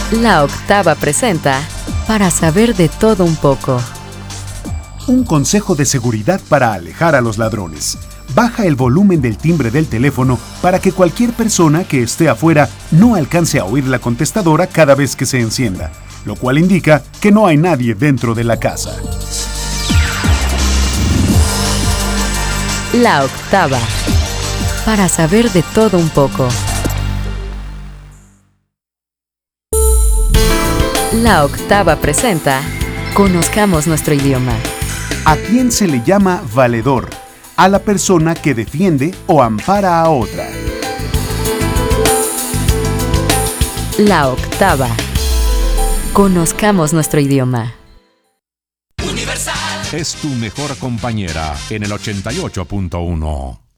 La Octava presenta Para saber de todo un poco. Un consejo de seguridad para alejar a los ladrones. Baja el volumen del timbre del teléfono para que cualquier persona que esté afuera no alcance a oír la contestadora cada vez que se encienda, lo cual indica que no hay nadie dentro de la casa. La Octava. Para saber de todo un poco. La Octava presenta Conozcamos nuestro idioma. ¿A quién se le llama valedor? A la persona que defiende o ampara a otra. La Octava. Conozcamos nuestro idioma. Es tu mejor compañera en el 88.1.